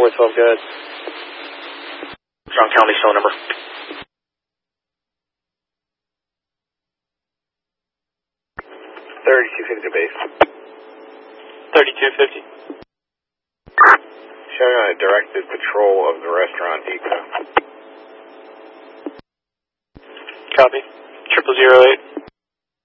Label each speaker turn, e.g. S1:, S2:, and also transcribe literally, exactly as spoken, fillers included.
S1: four twelve, go ahead.
S2: Strong County, phone number.
S3: thirty-two fifty base.
S1: thirty-two fifty.
S3: Showing on a directed patrol of the restaurant Eco.
S1: Copy. Triple zero eight.